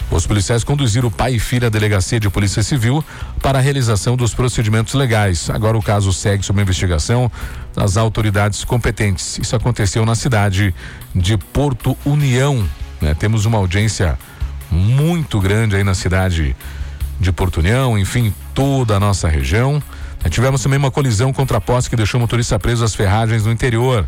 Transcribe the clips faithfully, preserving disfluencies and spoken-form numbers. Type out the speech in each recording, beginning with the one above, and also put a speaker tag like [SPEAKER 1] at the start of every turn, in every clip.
[SPEAKER 1] Os policiais conduziram o pai e filha à delegacia de polícia civil para a realização dos procedimentos legais. Agora o caso segue sob investigação das autoridades competentes. Isso aconteceu na cidade de Porto União, né? Temos uma audiência muito grande aí na cidade de Porto União, enfim, toda a nossa região. Tivemos também uma colisão contra poste que deixou o motorista preso às ferragens no interior.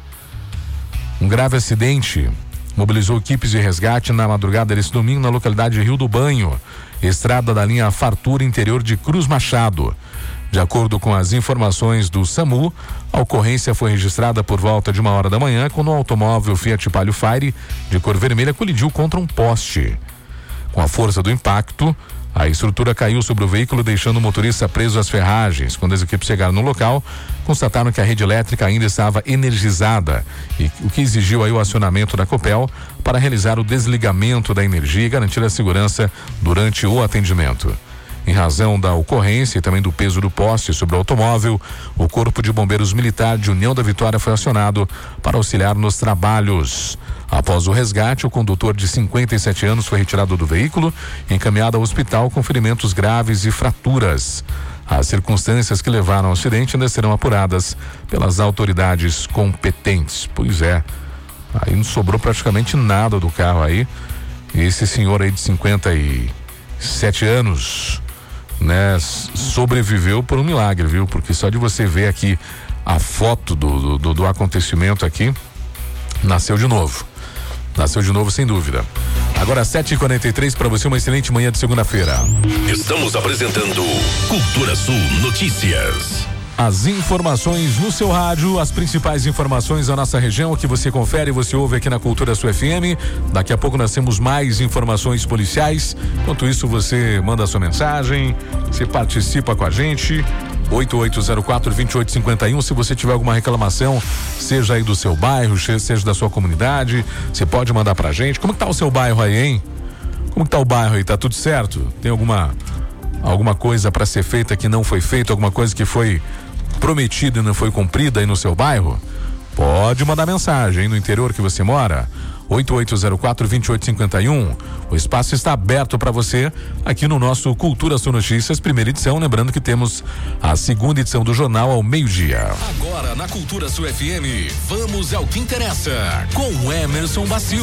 [SPEAKER 1] Um grave acidente mobilizou equipes de resgate na madrugada desse domingo na localidade de Rio do Banho, estrada da linha Fartura, interior de Cruz Machado. De acordo com as informações do SAMU, a ocorrência foi registrada por volta de uma hora da manhã, quando um automóvel Fiat Palio Fire de cor vermelha colidiu contra um poste. Com a força do impacto, a estrutura caiu sobre o veículo, deixando o motorista preso às ferragens. Quando as equipes chegaram no local, constataram que a rede elétrica ainda estava energizada, e o que exigiu aí o acionamento da Copel para realizar o desligamento da energia e garantir a segurança durante o atendimento. Em razão da ocorrência e também do peso do poste sobre o automóvel, o Corpo de Bombeiros Militar de União da Vitória foi acionado para auxiliar nos trabalhos. Após o resgate, o condutor de cinquenta e sete anos foi retirado do veículo e encaminhado ao hospital com ferimentos graves e fraturas. As circunstâncias que levaram ao acidente ainda serão apuradas pelas autoridades competentes. Pois é, aí não sobrou praticamente nada do carro aí. Esse senhor aí de cinquenta e sete anos, né, sobreviveu por um milagre, viu? Porque só de você ver aqui a foto do, do, do acontecimento aqui, nasceu de novo. Nasceu de novo, sem dúvida. Agora sete e quarenta e três, para você uma excelente manhã de segunda-feira.
[SPEAKER 2] Estamos apresentando Cultura Sul Notícias.
[SPEAKER 1] As informações no seu rádio, as principais informações da nossa região que você confere e você ouve aqui na Cultura Sul F M. Daqui a pouco nós temos mais informações policiais. Enquanto isso, você manda a sua mensagem, você participa com a gente. oito oito zero quatro, dois oito cinco um. Se você tiver alguma reclamação, seja aí do seu bairro, seja da sua comunidade, você pode mandar pra gente. Como que tá o seu bairro aí, hein? Como que tá o bairro aí? Tá tudo certo? Tem alguma alguma coisa pra ser feita que não foi feita? Alguma coisa que foi prometida e não foi cumprida aí no seu bairro? Pode mandar mensagem aí no interior que você mora. oito oito zero quatro, dois oito cinco um. O espaço está aberto para você aqui no nosso Cultura Sul Notícias, primeira edição. Lembrando que temos a segunda edição do jornal ao meio-dia.
[SPEAKER 2] Agora na Cultura Sul F M, vamos ao que interessa com Emerson Bacil.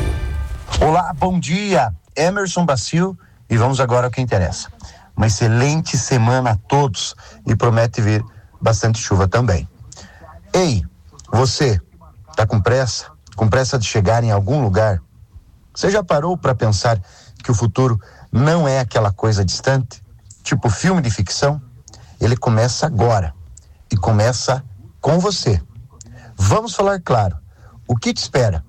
[SPEAKER 3] Olá, bom dia. Emerson Bacil e vamos agora ao que interessa. Uma excelente semana a todos e promete vir bastante chuva também. Ei, você tá com pressa? Com pressa de chegar em algum lugar? Você já parou para pensar que o futuro não é aquela coisa distante? Tipo filme de ficção? Ele começa agora e começa com você. Vamos falar claro. O que te espera?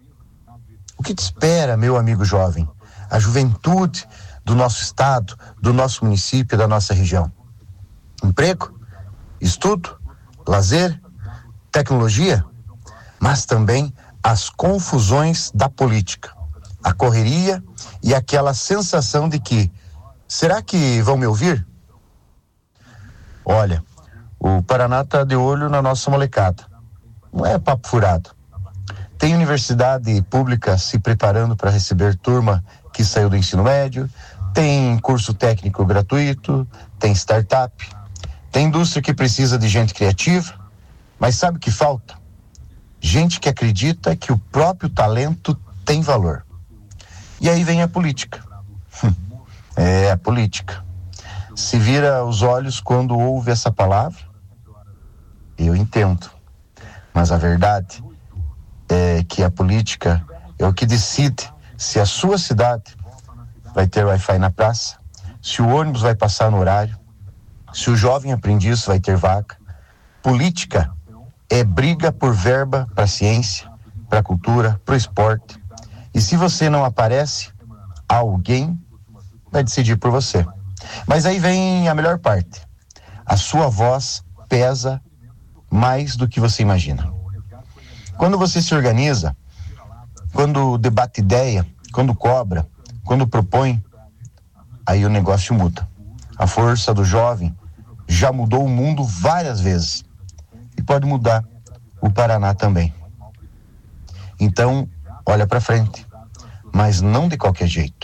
[SPEAKER 3] O que te espera, meu amigo jovem? A juventude do nosso estado, do nosso município, da nossa região. Emprego? Estudo? Lazer? Tecnologia? Mas também as confusões da política, a correria e aquela sensação de que, será que vão me ouvir? Olha, o Paraná está de olho na nossa molecada. Não é papo furado. Tem universidade pública se preparando para receber turma que saiu do ensino médio, tem curso técnico gratuito, tem startup, tem indústria que precisa de gente criativa, mas sabe o que falta? Gente que acredita que o próprio talento tem valor. E aí vem a política. É, a política. Se vira os olhos quando ouve essa palavra? Eu entendo. Mas a verdade é que a política é o que decide se a sua cidade vai ter Wi-Fi na praça, se o ônibus vai passar no horário, se o jovem aprendiz vai ter vaga. Política é briga por verba para ciência, para cultura, para o esporte. E se você não aparece, alguém vai decidir por você. Mas aí vem a melhor parte. A sua voz pesa mais do que você imagina. Quando você se organiza, quando debate ideia, quando cobra, quando propõe, aí o negócio muda. A força do jovem já mudou o mundo várias vezes. E pode mudar o Paraná também. Então, olha para frente, mas não de qualquer jeito.